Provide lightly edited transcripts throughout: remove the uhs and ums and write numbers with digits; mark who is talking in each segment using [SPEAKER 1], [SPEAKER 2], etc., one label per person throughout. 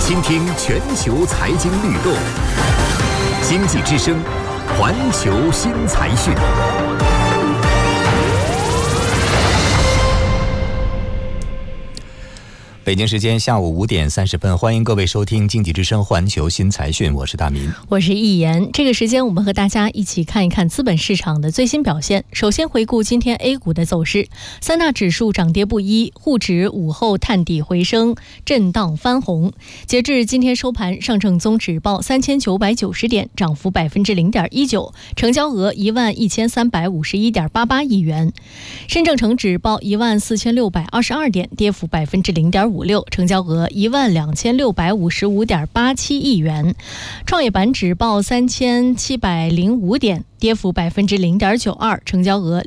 [SPEAKER 1] 倾听全球财经律动，经济之声，环球新财讯。北京时间下午5点30分，欢迎各位收听经济之声环球新财讯，我是大民，
[SPEAKER 2] 我是易言。这个时间我们和大家一起看一看资本市场的最新表现。首先回顾今天 A 股的走势，三大指数涨跌不一，沪指午后探底回升，震荡翻红。截至今天收盘，上证综指报3990点，涨幅0.19%，成交额11351.88亿元。深证成指报14622点，跌幅0.56%，成交额12655.87亿元。创业板指报3705点，跌幅0.92%，成交额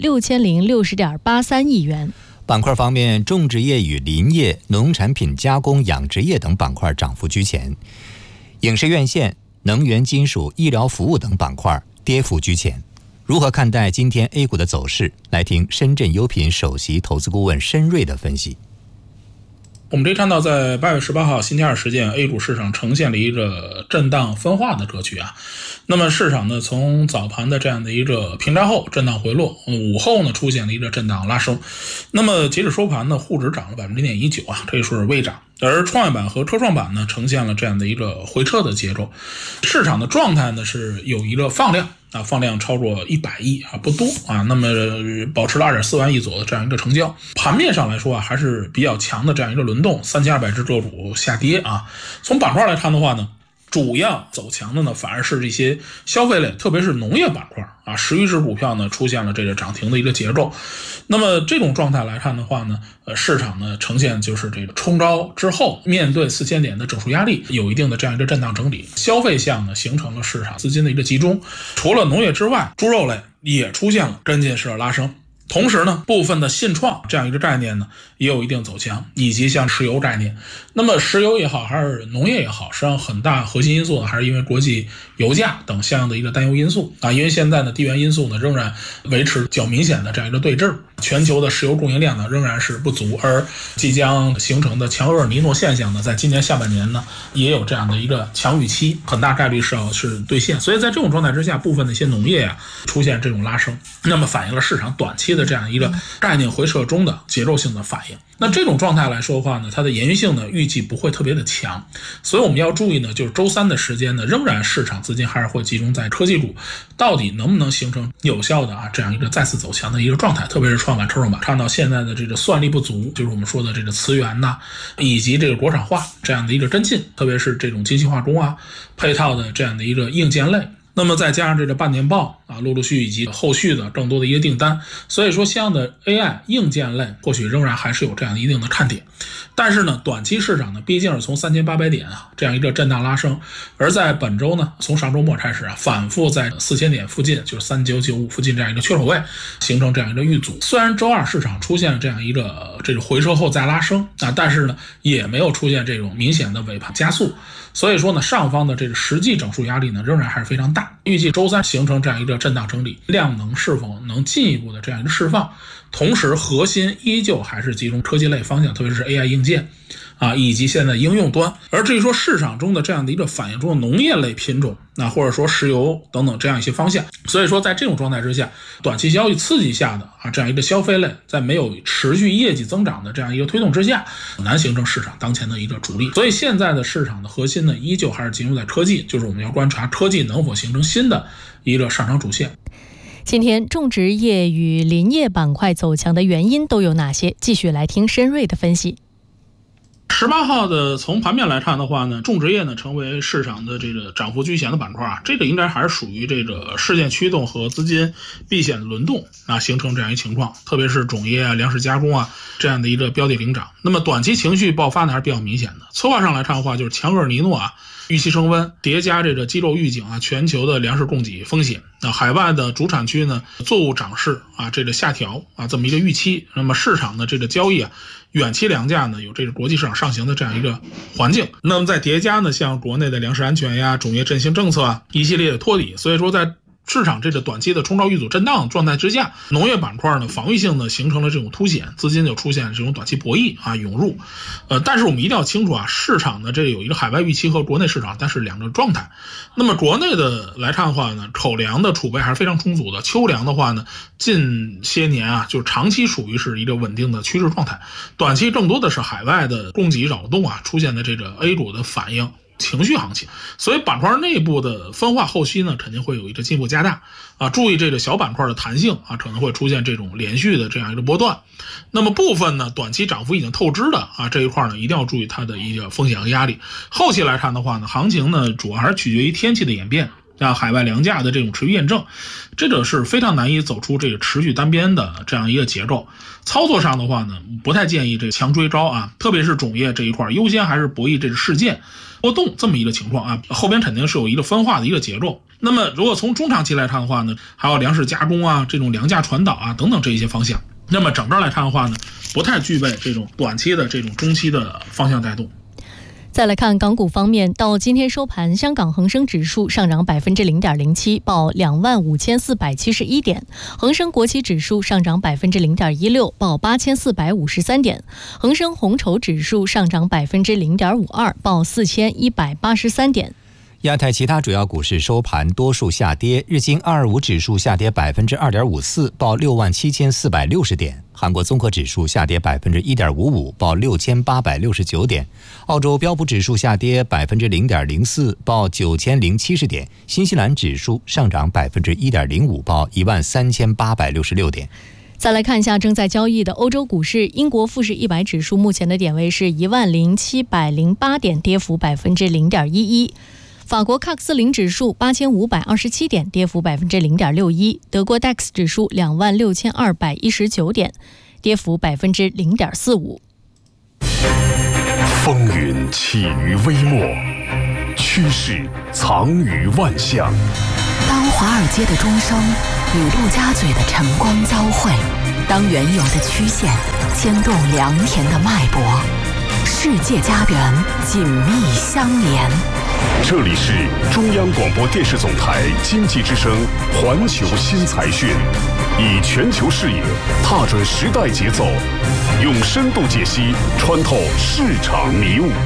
[SPEAKER 2] 6060.83亿元。
[SPEAKER 1] 板块方面，种植业与林业、农产品加工、养殖业等板块涨幅居前，影视院线、能源、金属、医疗服务等板块跌幅居前。如何看待今天 A 股的走势？来听深圳优品首席投资顾问申瑞的分析。
[SPEAKER 3] 我们可以看到，在8月18号星期二时间 A 股市场呈现了一个震荡分化的格局啊。那么市场呢，从早盘的这样的一个平仓后震荡回落，午后呢出现了一个震荡拉升。那么截止收盘呢，沪指涨了0.19%啊，这是微涨。而创业板和科创板呢，呈现了这样的一个回撤的节奏。市场的状态呢是有一个放量啊，放量超过100亿啊，不多啊，那么保持了2.4万亿左右的这样一个成交。盘面上来说啊，还是比较强的这样一个轮动，3200只个股下跌啊。从板块来看的话呢，主要走强的呢，反而是这些消费类，特别是农业板块啊，10余只股票呢出现了这个涨停的一个节奏。那么这种状态来看的话呢，市场呢呈现就是这个冲高之后，面对4000点的整数压力，有一定的这样一个震荡整理。消费项呢形成了市场资金的一个集中，除了农业之外，猪肉类也出现了跟进式的拉升。同时呢，部分的信创这样一个概念呢也有一定走强，以及像石油概念。那么石油也好，还是农业也好，实际上很大核心因素呢还是因为国际油价等相应的一个担忧因素啊。因为现在呢地缘因素呢仍然维持较明显的这样一个对峙，全球的石油供应量呢仍然是不足，而即将形成的强厄尔尼诺现象呢，在今年下半年呢也有这样的一个强预期，很大概率是兑现。所以在这种状态之下，部分的一些农业啊出现这种拉升，那么反映了市场短期的这样一个概念回撤中的节奏性的反应。那这种状态来说的话呢，它的延续性呢预计不会特别的强，所以我们要注意呢，就是周三的时间呢，仍然市场资金还是会集中在科技股，到底能不能形成有效的这样一个再次走强的一个状态，特别是创业板、科创板，看到现在的这个算力不足，就是我们说的这个磁源呐，以及这个国产化这样的一个跟进，特别是这种精细化工啊配套的这样的一个硬件类。那么再加上这个半年报啊，陆续以及后续的更多的一些订单，所以说相应的 AI 硬件类或许仍然还是有这样一定的看点。但是呢，短期市场呢毕竟是从3800点啊这样一个震荡拉升，而在本周呢，从上周末开始啊，反复在4000点附近，就是3995附近这样一个缺口位形成这样一个遇阻。虽然周二市场出现了这样一个这个回撤后再拉升啊，但是呢也没有出现这种明显的尾盘加速。所以说呢，上方的这个实际整数压力呢仍然还是非常大，预计周三形成这样一个震荡整理，量能是否能进一步的这样一个释放，同时核心依旧还是集中科技类方向，特别是 AI 硬件啊，以及现在应用端。而至于说市场中的这样的一个反映中的农业类品种，那或者说石油等等这样一些方向，所以说在这种状态之下，短期消息刺激下的这样一个消费类，在没有持续业绩增长的这样一个推动之下，难形成市场当前的一个主力。所以现在的市场的核心呢，依旧还是集中在科技，就是我们要观察科技能否形成新的一个上涨主线。
[SPEAKER 2] 今天种植业与林业板块走强的原因都有哪些？继续来听申瑞的分析。
[SPEAKER 3] 18号的从盘面来看的话呢，种植业呢成为市场的这个涨幅居前的板块啊，这个应该还是属于这个事件驱动和资金避险的轮动啊，形成这样一情况，特别是种业啊、粮食加工啊这样的一个标的领涨。那么短期情绪爆发呢还是比较明显的。策划上来看的话，就是强厄尔尼诺啊预期升温，叠加这个肌肉预警啊，全球的粮食供给风险啊，海外的主产区呢作物涨势啊这个下调啊这么一个预期，那么市场的这个交易啊远期粮价呢有这个国际市场上行的这样一个环境，那么再叠加呢像国内的粮食安全呀、种业振兴政策啊一系列的托底，所以说在市场这个短期的冲高遇阻震荡状态之下，农业板块呢防御性呢形成了这种凸显，资金就出现这种短期博弈啊涌入。但是我们一定要清楚啊，市场呢这有一个海外预期和国内市场，但是两个状态。那么国内的来看的话呢，口粮的储备还是非常充足的，秋粮的话呢，近些年啊就长期属于是一个稳定的趋势状态，短期更多的是海外的供给扰动啊出现的这个 A 股的反应。情绪行情，所以板块内部的分化后期呢，肯定会有一个进一步加大啊。注意这个小板块的弹性啊，可能会出现这种连续的这样一个波段。那么部分呢，短期涨幅已经透支的啊这一块呢，一定要注意它的一个风险和压力。后期来看的话呢，行情呢主要还是取决于天气的演变。像海外粮价的这种持续验证，这个是非常难以走出这个持续单边的这样一个结构。操作上的话呢，不太建议这强追高啊，特别是种业这一块，优先还是博弈这个事件波动这么一个情况啊，后边肯定是有一个分化的一个结构。那么如果从中长期来看的话呢，还有粮食加工啊，这种粮价传导啊等等这一些方向。那么整个来看的话呢，不太具备这种短期的这种中期的方向带动。
[SPEAKER 2] 再来看港股方面，到今天收盘，香港恒生指数上涨 0.07%， 报25,471点；恒生国企指数上涨 0.16%， 报8,453点；恒生红筹指数上涨 0.52%， 报4,183点。
[SPEAKER 1] 亚太其他主要股市收盘多数下跌，日经225指数下跌 2.54%， 报67,460点；韩国综合指数下跌 1.55%， 报6,869点；澳洲标普指数下跌 0.04%， 报9,070点；新西兰指数上涨 1.05%， 报13,866点。
[SPEAKER 2] 再来看一下正在交易的欧洲股市，英国富时100指数目前的点位是10,708点，跌幅 0.11%。法国CAC 40指数8,527点，跌幅 0.61%； 德国 DAX 指数26,219点，跌幅 0.45%。
[SPEAKER 4] 风云起于微末，趋势藏于万象。
[SPEAKER 5] 当华尔街的钟声与陆家嘴的晨光交汇，当原有的曲线牵动良田的脉搏，世界家园紧密相连。
[SPEAKER 4] 这里是中央广播电视总台经济之声环球新财讯，以全球视野踏准时代节奏，用深度解析穿透市场迷雾。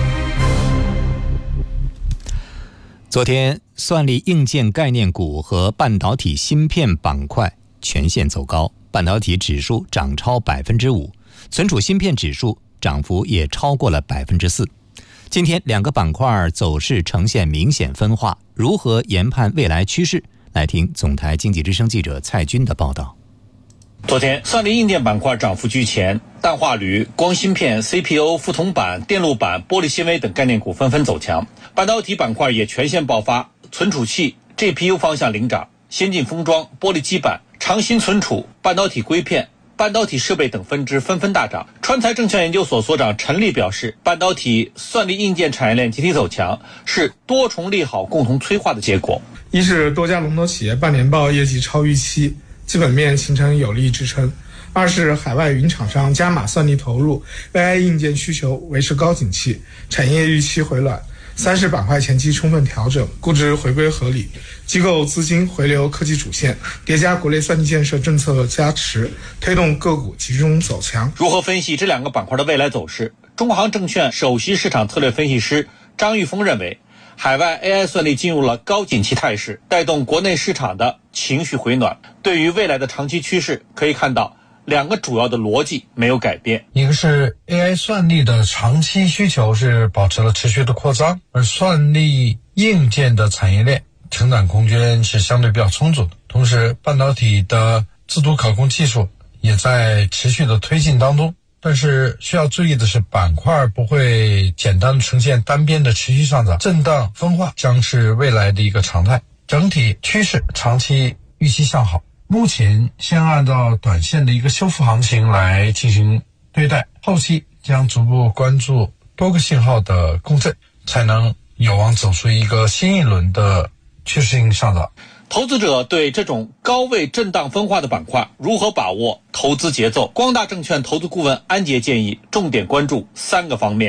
[SPEAKER 1] 昨天，算力硬件概念股和半导体芯片板块全线走高，半导体指数涨超 5%， 存储芯片指数涨幅也超过了 4%。今天两个板块走势呈现明显分化，如何研判未来趋势？来听总台经济之声记者蔡军的报道。
[SPEAKER 6] 昨天，算力硬件板块涨幅居前，氮化铝、光芯片、CPU、覆铜板、电路板、玻璃纤维等概念股纷纷走强，半导体板块也全线爆发，存储器、GPU 方向领涨，先进封装、玻璃基板、长芯存储、半导体硅片、半导体设备等分支纷纷大涨。川财证券研究所所长陈立表示，半导体、算力硬件产业链集体走强，是多重利好共同催化的结果。
[SPEAKER 7] 一是多家龙头企业半年报业绩超预期，基本面形成有力支撑；二是海外云厂商加码算力投入 ，AI 硬件需求维持高景气，产业预期回暖；三是板块前期充分调整，估值回归合理，机构资金回流科技主线，叠加国内算力建设政策加持，推动个股集中走强。
[SPEAKER 6] 如何分析这两个板块的未来走势？中航证券首席市场策略分析师张玉峰认为，海外 AI 算力进入了高景气态势，带动国内市场的情绪回暖。对于未来的长期趋势，可以看到两个主要的逻辑没有改变。
[SPEAKER 8] 一个是 AI 算力的长期需求是保持了持续的扩张，而算力硬件的产业链成长空间是相对比较充足的。同时，半导体的自主可控技术也在持续的推进当中。但是需要注意的是，板块不会简单呈现单边的持续上涨，震荡分化将是未来的一个常态。整体趋势长期预期向好，目前先按照短线的一个修复行情来进行对待，后期将逐步关注多个信号的共振，才能有望走出一个新一轮的趋势性上涨。
[SPEAKER 6] 投资者对这种高位震荡分化的板块如何把握投资节奏？光大证券投资顾问安杰建议重点关注3个方面。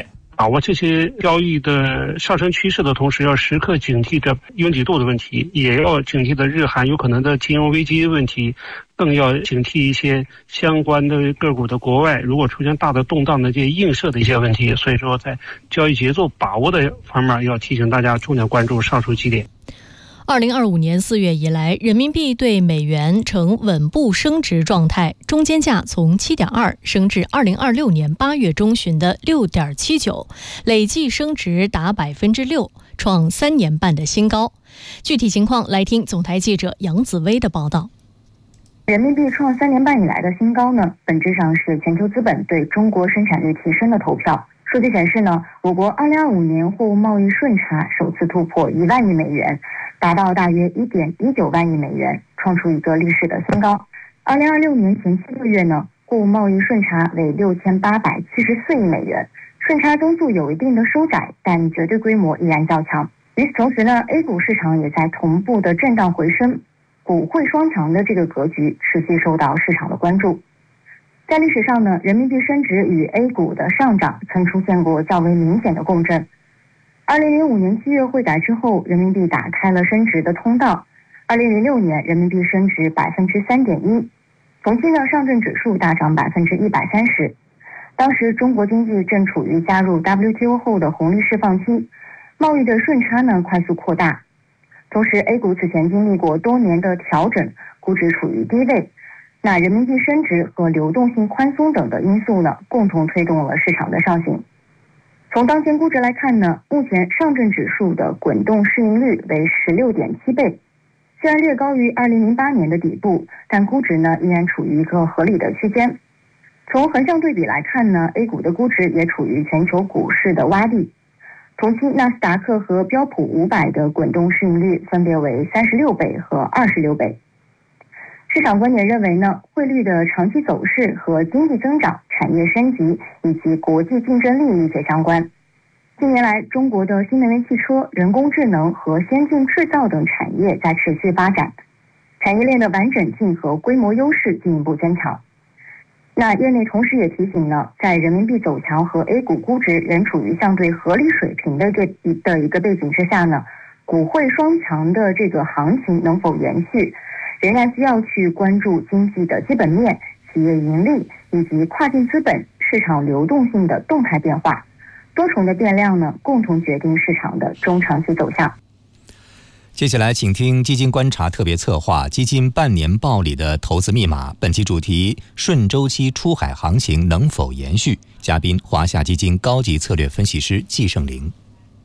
[SPEAKER 9] 把握这些交易的上升趋势的同时，要时刻警惕着拥挤度的问题，也要警惕着日韩有可能的金融危机问题，更要警惕一些相关的个股的国外如果出现大的动荡的这些映射的一些问题。所以说在交易节奏把握的方面，要提醒大家重点关注上述几点。
[SPEAKER 2] 2025年4月以来，人民币对美元呈稳步升值状态，中间价从 7.2 升至2026年8月中旬的 6.79， 累计升值达 6%， 创3年半的新高。具体情况来听总台记者杨紫薇的报道。
[SPEAKER 10] 人民币创3年半以来的新高呢，本质上是全球资本对中国生产率提升的投票。数据显示呢，我国2025年货物贸易顺差首次突破1万亿美元，达到大约 1.19 万亿美元，创出一个历史的新高。2026年前7个月呢，货物贸易顺差为6874亿美元，顺差增速有一定的收窄，但绝对规模依然较强。与此同时呢 ，A 股市场也在同步的震荡回升，股汇双强的这个格局持续受到市场的关注。在历史上呢，人民币升值与 A 股的上涨曾出现过较为明显的共振。2005年7月汇改之后，人民币打开了升值的通道。2006年，人民币升值 3.1%， 同期呢，上证指数大涨 130%。当时中国经济正处于加入 WTO 后的红利释放期，贸易的顺差呢快速扩大。同时 A 股此前经历过多年的调整，估值处于低位。那人民币升值和流动性宽松等的因素呢，共同推动了市场的上行。从当前估值来看呢，目前上证指数的滚动市盈率为 16.7 倍，虽然略高于2008年的底部，但估值呢依然处于一个合理的区间。从横向对比来看呢 ，A 股的估值也处于全球股市的洼地。同期纳斯达克和标普500的滚动市盈率分别为36倍和26倍。市场观点认为呢，汇率的长期走势和经济增长、产业升级以及国际竞争力密切相关。近年来，中国的新能源汽车、人工智能和先进制造等产业在持续发展，产业链的完整性和规模优势进一步增强。那业内同时也提醒呢，在人民币走强和 A 股估值仍处于相对合理水平的一个背景之下呢，股汇双强的这个行情能否延续，仍然需要去关注经济的基本面、企业盈利以及跨境资本市场流动性的动态变化，多重的变量呢，共同决定市场的中长期走向。
[SPEAKER 1] 接下来请听基金观察特别策划基金半年报里的投资密码，本期主题：顺周期出海行情能否延续？嘉宾：华夏基金高级策略分析师季胜林。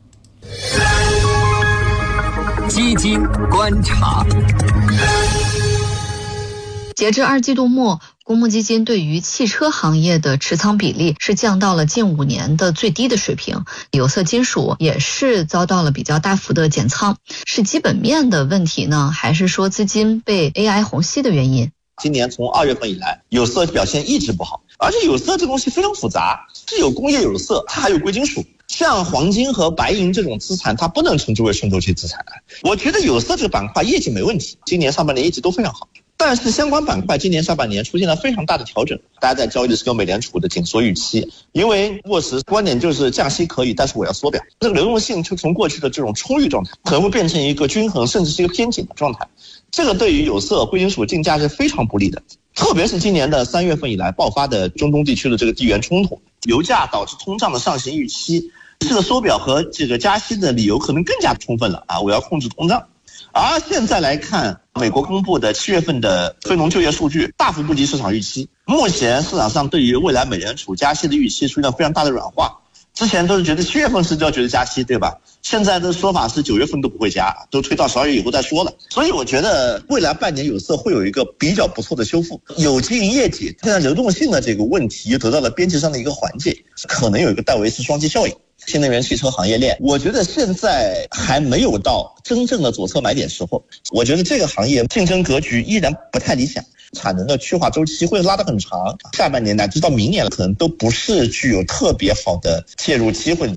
[SPEAKER 5] 基金观察。截至2季度末，公募基金对于汽车行业的持仓比例是降到了近5年的最低的水平，有色金属也是遭到了比较大幅的减仓。是基本面的问题呢，还是说资金被 AI 虹吸的原因？
[SPEAKER 11] 今年从2月份以来，有色表现一直不好，而且有色这东西非常复杂，是有工业有色，它还有贵金属。像黄金和白银这种资产，它不能称之为顺周期资产。我觉得有色这个板块业绩没问题，今年上半年业绩都非常好。但是相关板块今年上半年出现了非常大的调整，大家在交易的是个美联储的紧缩预期，因为沃什观点就是降息可以，但是我要缩表，这个流动性就从过去的这种充裕状态可能会变成一个均衡甚至是一个偏紧的状态，这个对于有色贵金属竞价是非常不利的。特别是今年的3月份以来爆发的中东地区的这个地缘冲突，油价导致通胀的上行预期，这个缩表和这个加息的理由可能更加充分了啊！我要控制通胀。而现在来看，美国公布的7月份的非农就业数据大幅不及市场预期。目前市场上对于未来美联储加息的预期出现非常大的软化。之前都是觉得7月份是就要觉得加息，对吧？现在的说法是9月份都不会加，都推到12月以后再说了。所以我觉得未来半年有色会有一个比较不错的修复。有经营业绩，现在流动性的这个问题又得到了边际上的一个缓解，可能有一个戴维斯双击效应。新能源汽车行业链，我觉得现在还没有到真正的左侧买点时候。我觉得这个行业竞争格局依然不太理想，产能的去化周期会拉得很长，下半年乃至到明年可能都不是具有特别好的介入机会。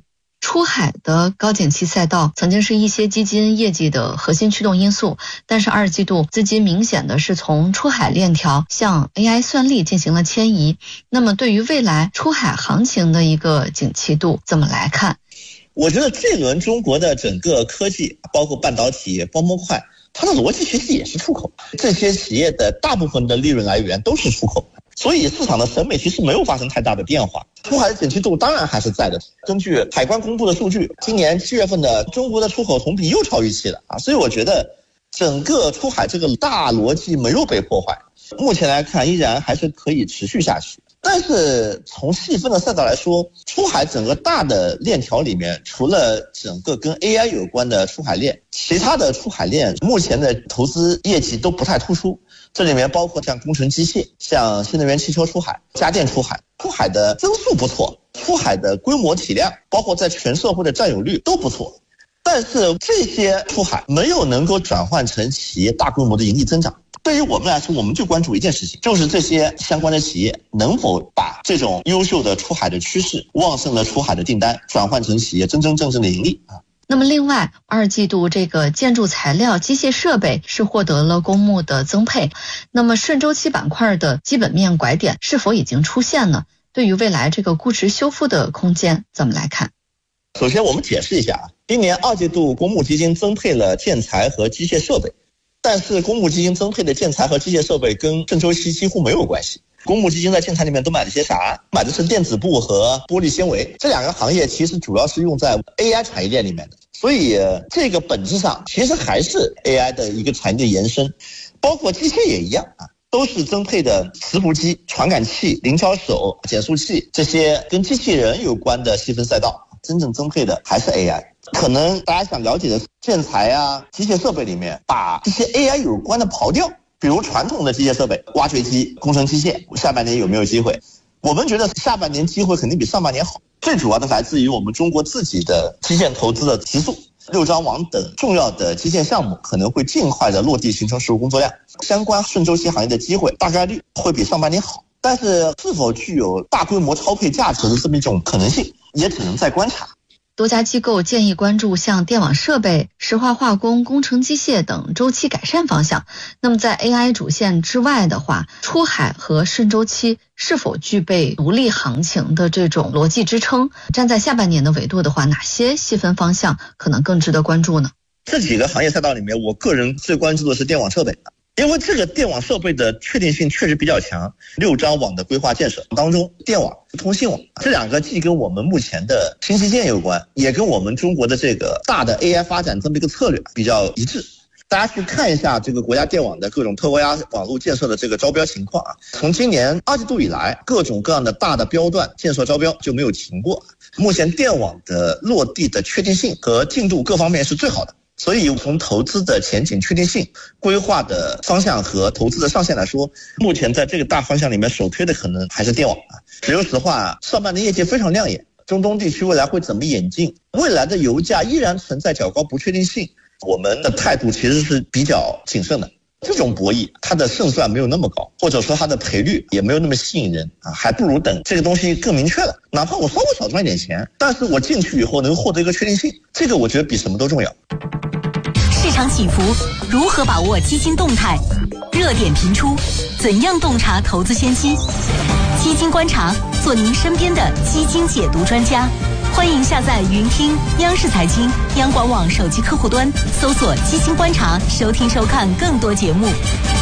[SPEAKER 12] 出海的高景气赛道曾经是一些基金业绩的核心驱动因素，但是2季度资金明显的是从出海链条向 AI 算力进行了迁移。那么对于未来出海行情的一个景气度怎么来看？
[SPEAKER 11] 我觉得这轮中国的整个科技，包括半导体、包模块，它的逻辑其实也是出口，这些企业的大部分的利润来源都是出口，所以市场的审美其实没有发生太大的变化。出海的景气度当然还是在的。根据海关公布的数据，今年7月份的中国的出口同比又超预期了啊，所以我觉得整个出海这个大逻辑没有被破坏，目前来看依然还是可以持续下去。但是从细分的赛道来说，出海整个大的链条里面，除了整个跟 AI 有关的出海链，其他的出海链目前的投资业绩都不太突出。这里面包括像工程机械、像新能源汽车出海、家电出海，出海的增速不错，出海的规模体量，包括在全社会的占有率都不错。但是这些出海没有能够转换成企业大规模的盈利增长。对于我们来说，我们就关注一件事情，就是这些相关的企业能否把这种优秀的出海的趋势、旺盛的出海的订单转换成企业真真正正的盈利啊。
[SPEAKER 12] 那么另外2季度这个建筑材料、机械设备是获得了公募的增配，那么顺周期板块的基本面拐点是否已经出现呢？对于未来这个估值修复的空间怎么来看？
[SPEAKER 11] 首先我们解释一下，今年2季度公募基金增配了建材和机械设备，但是公募基金增配的建材和机械设备跟顺周期几乎没有关系。公募基金在建材里面都买了些啥？买的是电子布和玻璃纤维，这2个行业其实主要是用在 AI 产业链里面的，所以这个本质上其实还是 AI 的一个产业延伸。包括机械也一样啊，都是增配的磁浮机、传感器、零敲手、减速器，这些跟机器人有关的细分赛道，真正增配的还是 AI。可能大家想了解的建材啊、机械设备里面，把这些 AI 有关的刨掉，比如传统的机械设备，挖掘机、工程机械，下半年有没有机会？我们觉得下半年机会肯定比上半年好，最主要的来自于我们中国自己的基建投资的提速，六张网等重要的基建项目可能会尽快的落地形成实务工作量，相关顺周期行业的机会大概率会比上半年好，但是是否具有大规模超配价值的这么一种可能性，也只能再观察。
[SPEAKER 12] 多家机构建议关注像电网设备、石化化工、工程机械等周期改善方向。那么在 AI 主线之外的话，出海和顺周期是否具备独立行情的这种逻辑支撑？站在下半年的维度的话，哪些细分方向可能更值得关注呢？
[SPEAKER 11] 这几个行业赛道里面，我个人最关注的是电网设备，因为这个电网设备的确定性确实比较强。6张网的规划建设当中，电网、通信网这2个既跟我们目前的新基建有关，也跟我们中国的这个大的 AI 发展这么一个策略比较一致。大家去看一下这个国家电网的各种特高压网络建设的这个招标情况啊，从今年2季度以来，各种各样的大的标段建设招标就没有停过。目前电网的落地的确定性和进度各方面是最好的。所以从投资的前景确定性、规划的方向和投资的上限来说，目前在这个大方向里面首推的可能还是电网啊。说实话，上半年业绩非常亮眼，中东地区未来会怎么演进？未来的油价依然存在较高不确定性，我们的态度其实是比较谨慎的。这种博弈它的胜算没有那么高，或者说它的赔率也没有那么吸引人啊，还不如等这个东西更明确了，哪怕我稍微少赚一点钱，但是我进去以后能获得一个确定性，这个我觉得比什么都重要。
[SPEAKER 5] 市场起伏，如何把握基金动态？热点频出，怎样洞察投资先机？基金观察，做您身边的基金解读专家。欢迎下载云听央视财经、央广网手机客户端，搜索基金观察，收听收看更多节目。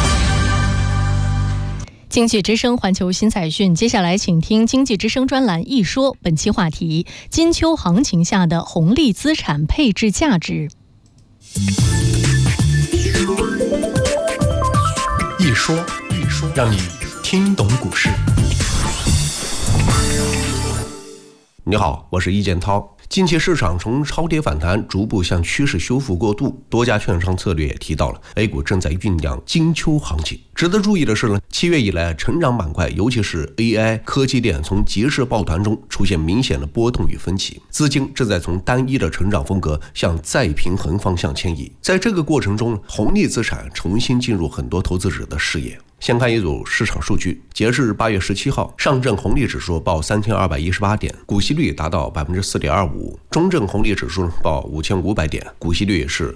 [SPEAKER 2] 经济之声环球新财讯，接下来请听经济之声专栏一说，本期话题：金秋行情下的红利资产配置价值。
[SPEAKER 13] 一说，让你听懂股市。你好，我是易建涛。近期市场从超跌反弹逐步向趋势修复过渡，多家券商策略也提到了 A 股正在酝酿金秋行情。值得注意的是呢，7月以来成长板块，尤其是 AI 科技链从急势抱团中出现明显的波动与分歧，资金正在从单一的成长风格向再平衡方向迁移。在这个过程中，红利资产重新进入很多投资者的视野。 先看一组市场数据，截至8月17号，上证红利指数报3218点，股息率达到 4.25%， 中证红利指数报5500点，股息率是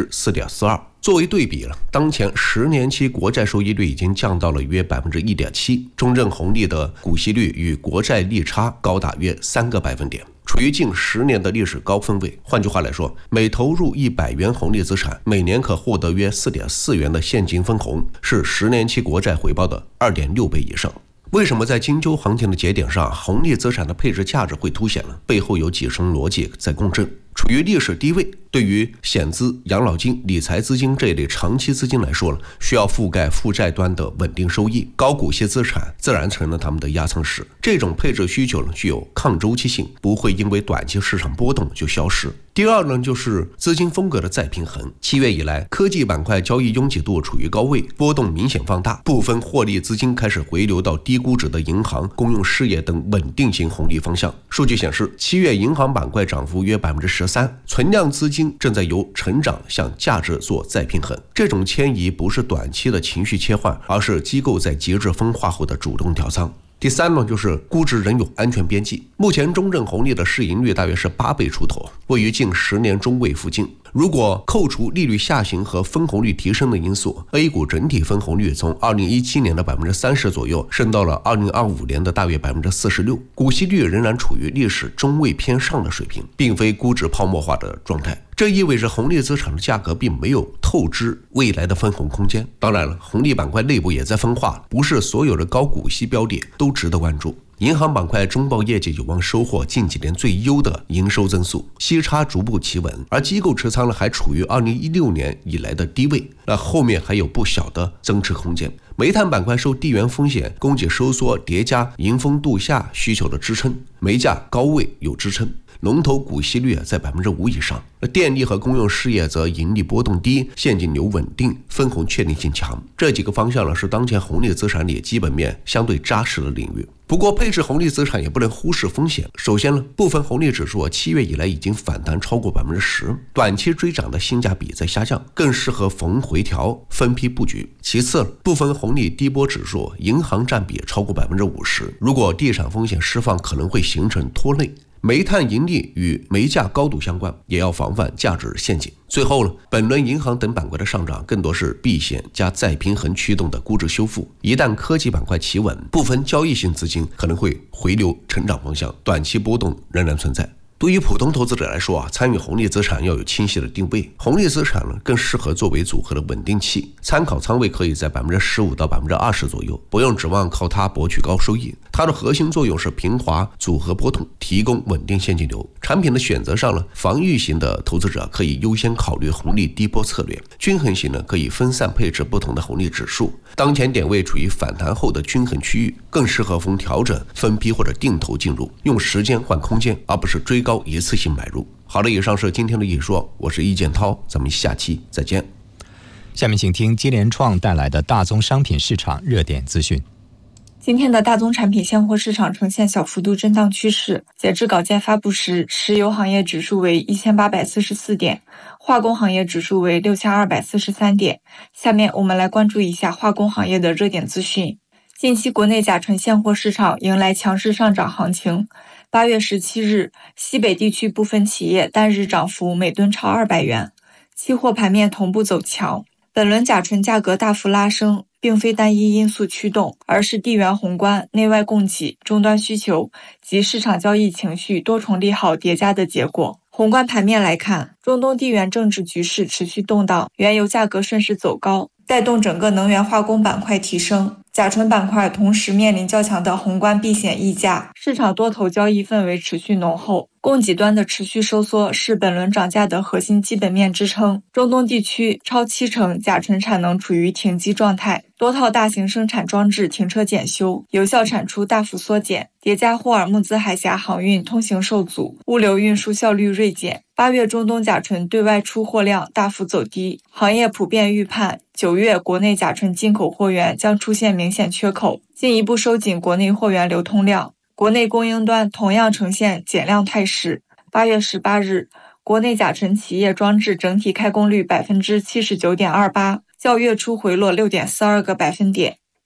[SPEAKER 13] 4.42%。作为对比了，当前10年期国债收益率已经降到了约 1.7%， 中证红利的股息率与国债利差高达约3个百分点，处于近10年的历史高分位。换句话来说，每投入100元红利资产，每年可获得约 4.4 元的现金分红，是10年期国债回报的 2.6 倍以上。为什么在金秋行情的节点上，红利资产的配置价值会凸显呢？背后有几层逻辑在共振。处于历史低位，对于险资、养老金、理财资金这一类长期资金来说了，需要覆盖负债端的稳定收益，高股息资产自然成了他们的压舱石。这种配置需求呢，具有抗周期性，不会因为短期市场波动就消失。第二呢，就是资金风格的再平衡。7月以来，科技板块交易拥挤度处于高位，波动明显放大，部分获利资金开始回流到低估值的银行、公用事业等稳定型红利方向。数据显示，7月银行板块涨幅约 13%， 存量资金正在由成长向价值做再平衡。这种迁移不是短期的情绪切换，而是机构在极致分化后的主动调仓。第三呢，就是估值仍有安全边际。目前中证红利的市盈率大约是8倍出头，位于近10年中位附近。如果扣除利率下行和分红率提升的因素， A 股整体分红率从2017年的 30% 左右升到了2025年的大约 46%， 股息率仍然处于历史中位偏上的水平，并非估值泡沫化的状态。这意味着红利资产的价格并没有透支未来的分红空间。当然了，红利板块内部也在分化，不是所有的高股息标的都值得关注。银行板块中报业绩有望收获近几年最优的营收增速，息差逐步企稳，而机构持仓呢还处于2016年以来的低位，那后面还有不小的增持空间。煤炭板块受地缘风险、供给收缩叠加迎峰度夏需求的支撑，煤价高位有支撑，龙头股息率在 5% 以上。电力和公用事业则盈利波动低，现金流稳定，分红确定性强。这几个方向呢是当前红利资产里基本面相对扎实的领域。不过配置红利资产也不能忽视风险。首先呢，部分红利指数7月以来已经反弹超过 10%， 短期追涨的性价比在下降，更适合逢回调分批布局。其次，部分红利低波指数银行占比超过 50%， 如果地产风险释放可能会形成拖累。煤炭盈利与煤价高度相关，也要防范价值陷阱。最后呢，本轮银行等板块的上涨更多是避险加再平衡驱动的估值修复。一旦科技板块企稳，部分交易性资金可能会回流成长方向，短期波动仍然存在。对于普通投资者来说参与红利资产要有清晰的定位。红利资产呢，更适合作为组合的稳定器，参考仓位可以在 15% 到 20% 左右，不用指望靠它博取高收益。它的核心作用是平滑组合波动，提供稳定现金流。产品的选择上呢，防御型的投资者可以优先考虑红利低波策略，均衡型呢可以分散配置不同的红利指数。当前点位处于反弹后的均衡区域，更适合逢调整分批或者定投进入，用时间换空间，而不是追高一次性买入。好的，以上是今天的一说，我是易建涛，咱们下期再见。
[SPEAKER 1] 下面请听基联创带来的大宗商品市场热点资讯。
[SPEAKER 14] 今天的大宗产品现货市场呈现小幅度震荡趋势，截至稿件发布时，石油行业指数为1844点，化工行业指数为6243点。下面我们来关注一下化工行业的热点资讯。近期国内甲醇现货市场迎来强势上涨行情。8月17日，西北地区部分企业单日涨幅每吨超200元，期货盘面同步走强。本轮甲醇价格大幅拉升，并非单一因素驱动，而是地缘宏观、内外供给、终端需求及市场交易情绪多重利好叠加的结果。宏观盘面来看，中东地缘政治局势持续动荡，原油价格顺势走高，带动整个能源化工板块提升。甲醇板块同时面临较强的宏观避险溢价，市场多头交易氛围持续浓厚，供给端的持续收缩是本轮涨价的核心基本面支撑。中东地区超70%甲醇产能处于停机状态，多套大型生产装置停车检修，有效产出大幅缩减，叠加霍尔木兹海峡航运通行受阻，物流运输效率锐减。8月中东甲醇对外出货量大幅走低，行业普遍预判9月国内甲醇进口货源将出现明显缺口，进一步收紧国内货源流通量。国内供应端同样呈现减量态势。8月18日，国内甲醇企业装置整体开工率 79.28%， 较月初回落 6.42个百分点。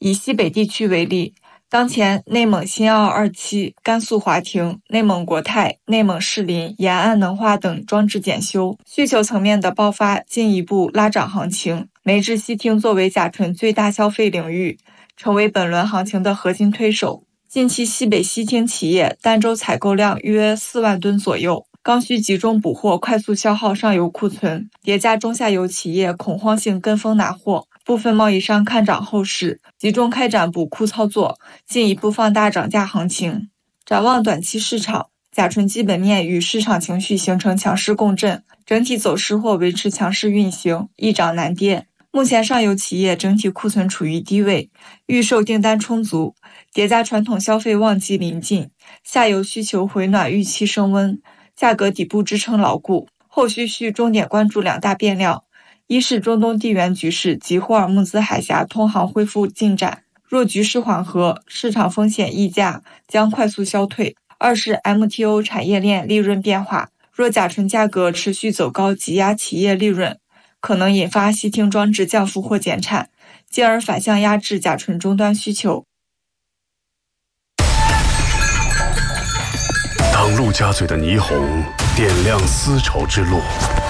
[SPEAKER 14] 以西北地区为例，当前内蒙新奥2期、甘肃华亭、内蒙国泰、内蒙士林、延安能化等装置检修，需求层面的爆发进一步拉涨行情。煤制烯烃作为甲醇最大消费领域，成为本轮行情的核心推手。近期西北烯烃企业单周采购量约4万吨左右，刚需集中补货，快速消耗上游库存，叠加中下游企业恐慌性跟风拿货，部分贸易商看涨后市，集中开展补库操作，进一步放大涨价行情。展望短期市场，甲醇基本面与市场情绪形成强势共振，整体走势或维持强势运行，易涨难跌。目前上游企业整体库存处于低位，预售订单充足，叠加传统消费旺季临近，下游需求回暖预期升温，价格底部支撑牢固。后续需重点关注2大变量：一是中东地缘局势及霍尔木兹海峡通航恢复进展，若局势缓和，市场风险溢价将快速消退；二是 MTO 产业链利润变化，若甲醇价格持续走高挤压企业利润，可能引发烯烃装置降幅或减产，进而反向压制甲醇终端需求。
[SPEAKER 4] 当陆家嘴的霓虹点亮丝绸之路，